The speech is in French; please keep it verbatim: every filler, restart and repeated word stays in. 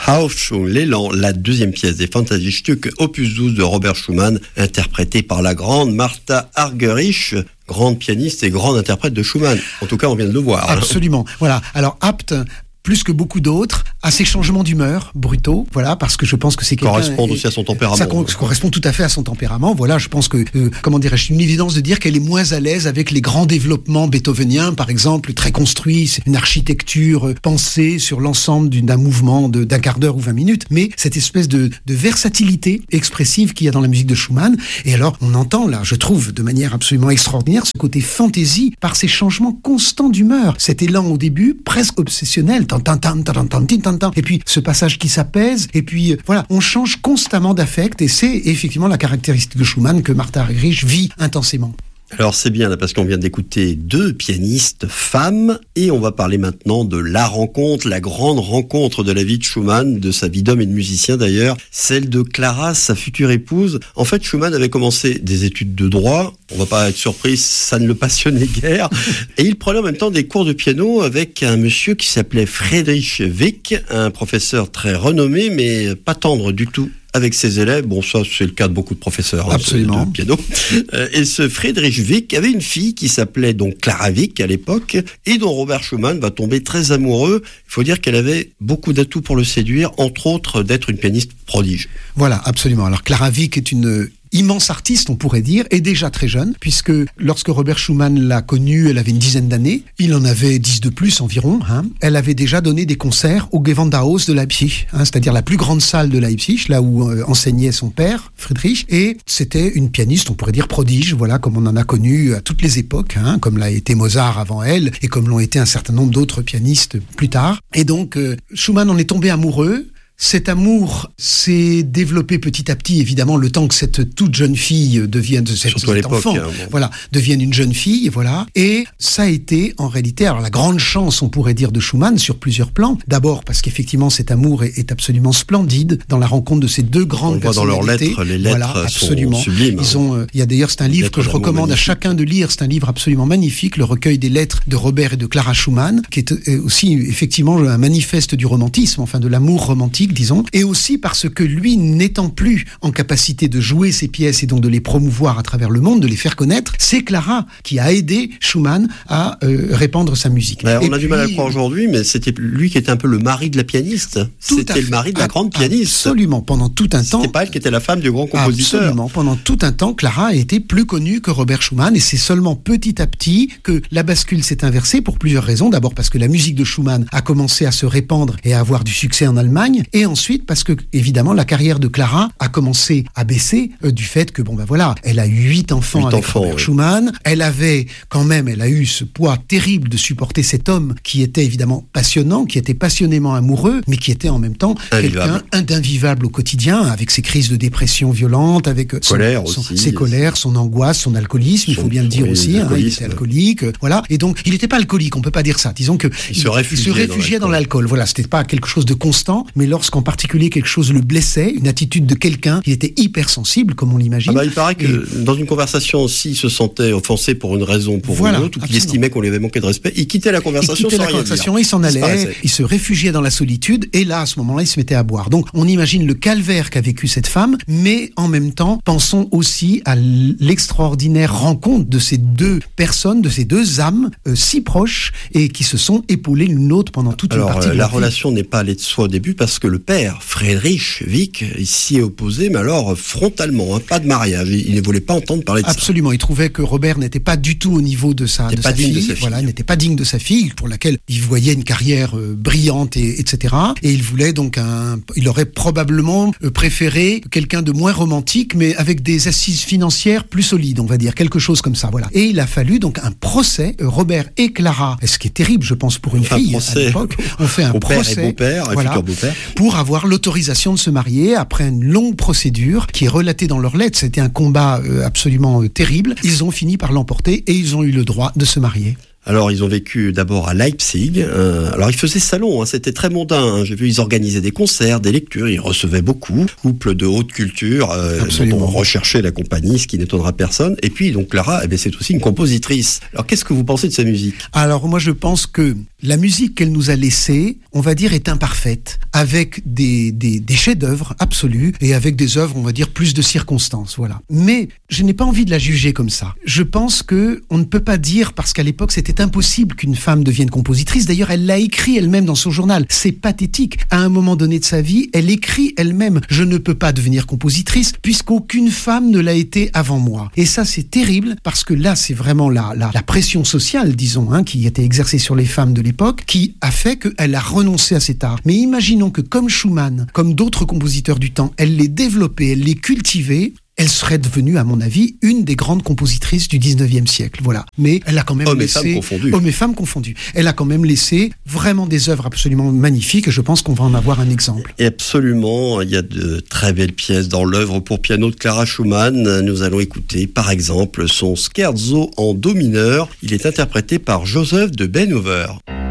Aufschwung, l'élan, la deuxième pièce des Fantasiestücke, opus douze de Robert Schumann, interprétée par la grande Martha Argerich, grande pianiste et grande interprète de Schumann. En tout cas, on vient de le voir. Absolument. Hein. Voilà. Alors, apte, plus que beaucoup d'autres, à ces changements d'humeur brutaux, voilà, parce que je pense que c'est quelqu'un... Correspond aussi à son tempérament. Ça co- correspond tout à fait à son tempérament, voilà, je pense que, euh, comment dirais-je, c'est une évidence de dire qu'elle est moins à l'aise avec les grands développements beethoveniens, par exemple, très construits, c'est une architecture euh, pensée sur l'ensemble d'une, d'un mouvement de, d'un quart d'heure ou vingt minutes, mais cette espèce de, de versatilité expressive qu'il y a dans la musique de Schumann, et alors, on entend là, je trouve, de manière absolument extraordinaire, ce côté fantaisie par ces changements constants d'humeur, cet élan au début, presque obsessionnel, tan, tan, tan, tan, tan, tan, tan, et puis ce passage qui s'apaise, et puis euh, voilà, on change constamment d'affect, et c'est effectivement la caractéristique de Schumann que Martha Argerich vit intensément. Alors c'est bien là parce qu'on vient d'écouter deux pianistes femmes et on va parler maintenant de la rencontre, la grande rencontre de la vie de Schumann, de sa vie d'homme et de musicien d'ailleurs, celle de Clara, sa future épouse. En fait, Schumann avait commencé des études de droit, on va pas être surpris, ça ne le passionnait guère, et il prenait en même temps des cours de piano avec un monsieur qui s'appelait Friedrich Wieck, un professeur très renommé mais pas tendre du tout avec ses élèves. Bon, ça, c'est le cas de beaucoup de professeurs Absolument. Hein, de piano. Et ce Friedrich Wieck avait une fille qui s'appelait donc Clara Wieck à l'époque et dont Robert Schumann va tomber très amoureux. Il faut dire qu'elle avait beaucoup d'atouts pour le séduire, entre autres d'être une pianiste prodige. Voilà, absolument. Alors Clara Wieck est une immense artiste, on pourrait dire, et déjà très jeune, puisque lorsque Robert Schumann l'a connue, elle avait une dizaine d'années, il en avait dix de plus environ, hein. Elle avait déjà donné des concerts au Gewandhaus de Leipzig, hein, c'est-à-dire la plus grande salle de Leipzig, là où euh, enseignait son père, Friedrich, et c'était une pianiste, on pourrait dire prodige, voilà, comme on en a connu à toutes les époques, hein, comme l'a été Mozart avant elle, et comme l'ont été un certain nombre d'autres pianistes plus tard. Et donc, euh, Schumann en est tombé amoureux. Cet amour s'est développé petit à petit, évidemment, le temps que cette toute jeune fille devienne, cette, cet enfant, hein, bon. voilà, devienne une jeune fille, voilà. Et ça a été, en réalité, alors la grande chance, on pourrait dire, de Schumann sur plusieurs plans. D'abord, parce qu'effectivement, cet amour est, est absolument splendide dans la rencontre de ces deux grandes on personnalités. On voit dans leurs lettres, les lettres voilà, absolument. Sont sublimes. Ils ont, euh, il y a d'ailleurs, c'est un livre que je recommande magnifique. à chacun de lire. C'est un livre absolument magnifique, le recueil des lettres de Robert et de Clara Schumann, qui est aussi, effectivement, un manifeste du romantisme, enfin, de l'amour romantique, disons, et aussi parce que lui, n'étant plus en capacité de jouer ses pièces et donc de les promouvoir à travers le monde, de les faire connaître, c'est Clara qui a aidé Schumann à euh, répandre sa musique. Ben, on et a puis, du mal à le croire aujourd'hui, mais c'était lui qui était un peu le mari de la pianiste. C'était le mari de la ah, grande pianiste. Absolument, pendant tout un temps. C'était pas elle qui était la femme du grand compositeur. Absolument, pendant tout un temps, Clara a été plus connue que Robert Schumann, et c'est seulement petit à petit que la bascule s'est inversée pour plusieurs raisons. D'abord parce que la musique de Schumann a commencé à se répandre et à avoir du succès en Allemagne, et ensuite parce que, évidemment, la carrière de Clara a commencé à baisser euh, du fait que, bon ben voilà, elle a eu huit enfants huit avec enfants, Robert oui. Schumann. Elle avait, quand même, elle a eu ce poids terrible de supporter cet homme qui était évidemment passionnant, qui était passionnément amoureux, mais qui était en même temps invivable. quelqu'un d'invivable au quotidien, avec ses crises de dépression violentes, avec son, Colère son, aussi, ses colères, son angoisse, son alcoolisme, son, il faut bien le dire oui, aussi, hein, il était alcoolique, euh, voilà. Et donc, il n'était pas alcoolique, on peut pas dire ça. Disons que il, il se réfugiait, il se réfugiait dans, dans l'alcool. Voilà, c'était pas quelque chose de constant, mais lorsqu'en particulier quelque chose le blessait, une attitude de quelqu'un qui était hypersensible, comme on l'imagine. Ah bah, il paraît que et... dans une conversation aussi, il se sentait offensé pour une raison, pour voilà, une autre, ou qu'il estimait qu'on lui avait manqué de respect. Il quittait la conversation il quittait sans la rien conversation, dire. Il s'en allait, il se réfugiait dans la solitude, et là, à ce moment-là, il se mettait à boire. Donc, on imagine le calvaire qu'a vécu cette femme, mais en même temps, pensons aussi à l'extraordinaire rencontre de ces deux personnes, de ces deux âmes euh, si proches, et qui se sont épaulées l'une l'autre pendant toute Alors, une partie euh, de la leur vie. relation n'est pas allée de soi au début, parce que le père, Friedrich Wieck, il s'y est opposé, mais alors frontalement, hein, pas de mariage. Il, il ne voulait pas entendre parler de Absolument, ça. Absolument, il trouvait que Robert n'était pas du tout au niveau de sa, de sa, fille, de sa fille. Voilà, n'était pas digne de sa fille, pour laquelle il voyait une carrière euh, brillante, et, etc. Et il voulait donc un... Il aurait probablement euh, préféré quelqu'un de moins romantique, mais avec des assises financières plus solides, on va dire, quelque chose comme ça, voilà. Et il a fallu donc un procès, euh, Robert et Clara, ce qui est terrible, je pense, pour une un fille procès. à l'époque, on fait un au procès, père et beau-père, voilà, futur beau-père, pour avoir l'autorisation de se marier après une longue procédure qui est relatée dans leurs lettres. C'était un combat euh, absolument euh, terrible. Ils ont fini par l'emporter et ils ont eu le droit de se marier. Alors, ils ont vécu d'abord à Leipzig. Euh, alors, ils faisaient salon, hein, c'était très mondain. Hein. J'ai vu, ils organisaient des concerts, des lectures, ils recevaient beaucoup. Couple de haute culture, euh, dont on recherchait la compagnie, ce qui n'étonnera personne. Et puis, donc, Clara, eh bien, c'est aussi une compositrice. Alors, qu'est-ce que vous pensez de sa musique ? Alors, moi, je pense que la musique qu'elle nous a laissée, on va dire, est imparfaite, avec des, des, des chefs-d'œuvre absolus et avec des œuvres, on va dire, plus de circonstances, voilà. Mais je n'ai pas envie de la juger comme ça. Je pense que on ne peut pas dire, parce qu'à l'époque, c'était impossible qu'une femme devienne compositrice. D'ailleurs, elle l'a écrit elle-même dans son journal. C'est pathétique. À un moment donné de sa vie, elle écrit elle-même « Je ne peux pas devenir compositrice puisqu'aucune femme ne l'a été avant moi ». Et ça, c'est terrible parce que là, c'est vraiment la, la, la pression sociale, disons, hein, qui était exercée sur les femmes de l'époque, qui a fait qu'elle a renoncé à cet art. Mais imaginons que comme Schumann, comme d'autres compositeurs du temps, elle l'ait développé, elle l'ait cultivé, elle serait devenue, à mon avis, une des grandes compositrices du dix-neuvième siècle. Voilà. Mais elle a quand même Hommes laissé... et femmes confondus. Hommes et femmes confondus. Elle a quand même laissé vraiment des œuvres absolument magnifiques et je pense qu'on va en avoir un exemple. Et absolument, il y a de très belles pièces dans l'œuvre pour piano de Clara Schumann. Nous allons écouter, par exemple, son Scherzo en do mineur. Il est interprété par Joseph de Benhover.